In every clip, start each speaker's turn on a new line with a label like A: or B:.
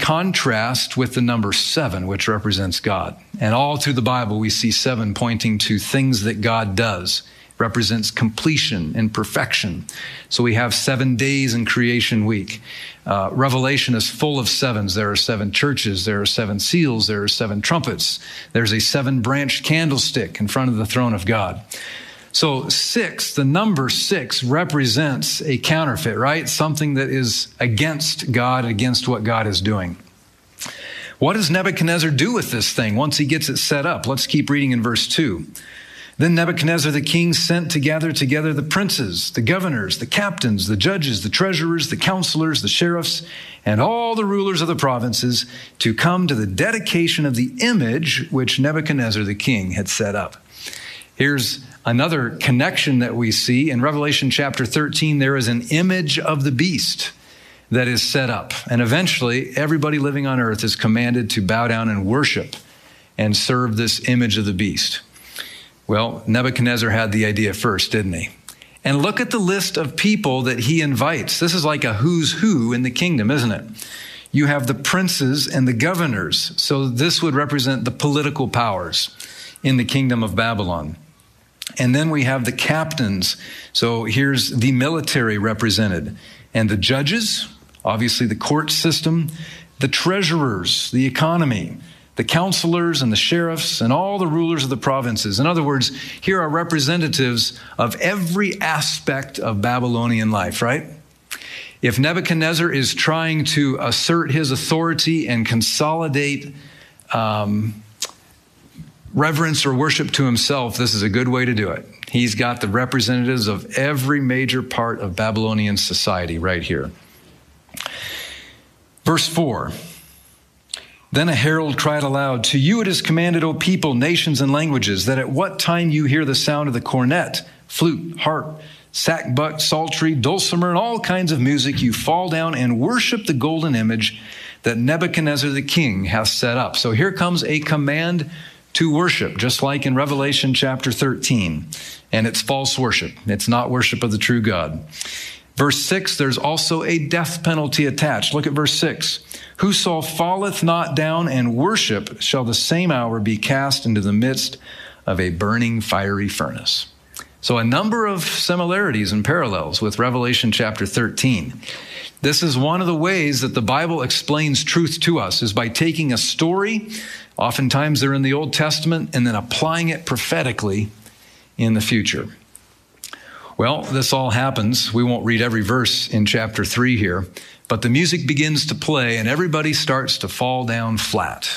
A: contrast with the number 7, which represents God. And all through the Bible, we see 7 pointing to things that God does. It represents completion and perfection. So we have 7 days in creation week. Revelation is full of 7s. There are 7 churches. There are 7 seals. There are 7 trumpets. There's a 7-branched candlestick in front of the throne of God. So 6, the number 6 represents a counterfeit, right? Something that is against God, against what God is doing. What does Nebuchadnezzar do with this thing once he gets it set up? Let's keep reading in verse 2. Then Nebuchadnezzar the king sent to gather together the princes, the governors, the captains, the judges, the treasurers, the counselors, the sheriffs, and all the rulers of the provinces to come to the dedication of the image which Nebuchadnezzar the king had set up. Here's another connection that we see. In Revelation chapter 13, there is an image of the beast that is set up. And eventually, everybody living on earth is commanded to bow down and worship and serve this image of the beast. Well, Nebuchadnezzar had the idea first, didn't he? And look at the list of people that he invites. This is like a who's who in the kingdom, isn't it? You have the princes and the governors. So this would represent the political powers in the kingdom of Babylon. And then we have the captains. So here's the military represented. And the judges, obviously the court system, the treasurers, the economy, the counselors and the sheriffs, and all the rulers of the provinces. In other words, here are representatives of every aspect of Babylonian life, right? If Nebuchadnezzar is trying to assert his authority and consolidate reverence or worship to himself, this is a good way to do it. He's got the representatives of every major part of Babylonian society right here. Verse 4. Then a herald cried aloud, "To you it is commanded, O people, nations, and languages, that at what time you hear the sound of the cornet, flute, harp, sackbut, psaltery, dulcimer, and all kinds of music, you fall down and worship the golden image that Nebuchadnezzar the king hath set up." So here comes a command to worship, just like in Revelation chapter 13. And it's false worship. It's not worship of the true God. Verse 6, there's also a death penalty attached. Look at verse 6. "Whoso falleth not down and worship shall the same hour be cast into the midst of a burning fiery furnace." So a number of similarities and parallels with Revelation chapter 13. This is one of the ways that the Bible explains truth to us, is by taking a story, oftentimes they're in the Old Testament, and then applying it prophetically in the future. Well, this all happens. We won't read every verse in chapter 3 here, but the music begins to play and everybody starts to fall down flat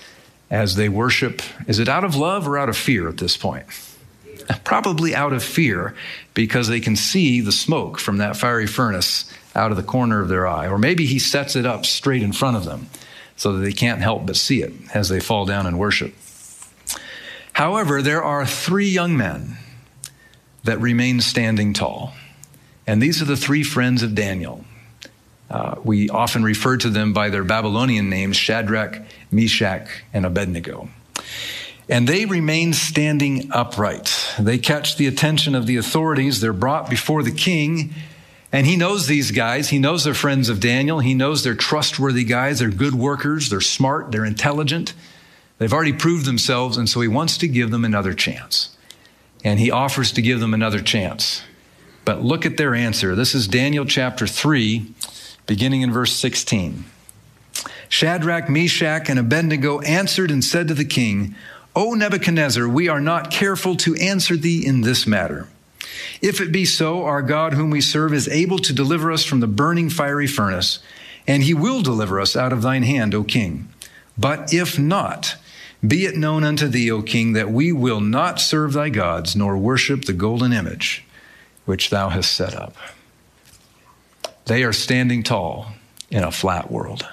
A: as they worship. Is it out of love or out of fear at this point? Probably out of fear, because they can see the smoke from that fiery furnace out of the corner of their eye. Or maybe he sets it up straight in front of them so that they can't help but see it as they fall down and worship. However, there are 3 young men that remain standing tall. And these are the 3 friends of Daniel. We often refer to them by their Babylonian names, Shadrach, Meshach, and Abednego. And they remain standing upright. They catch the attention of the authorities. They're brought before the king, and he knows these guys. He knows they're friends of Daniel. He knows they're trustworthy guys. They're good workers. They're smart. They're intelligent. They've already proved themselves, and so he wants to give them another chance. And he offers to give them another chance. But look at their answer. This is Daniel chapter 3, beginning in verse 16. "Shadrach, Meshach, and Abednego answered and said to the king, O Nebuchadnezzar, we are not careful to answer thee in this matter. If it be so, our God whom we serve is able to deliver us from the burning fiery furnace, and he will deliver us out of thine hand, O king. But if not, be it known unto thee, O king, that we will not serve thy gods, nor worship the golden image which thou hast set up." They are standing tall in a flat world.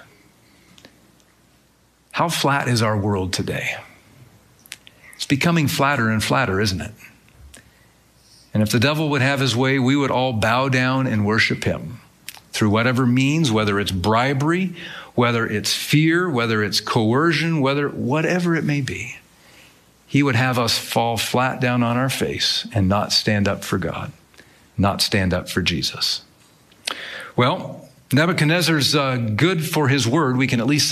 A: How flat is our world today? It's becoming flatter and flatter, isn't it? And if the devil would have his way, we would all bow down and worship him through whatever means, whether it's bribery, whether it's fear, whether it's coercion, whatever it may be. He would have us fall flat down on our face and not stand up for God, not stand up for Jesus. Well, Nebuchadnezzar's good for his word. We can at least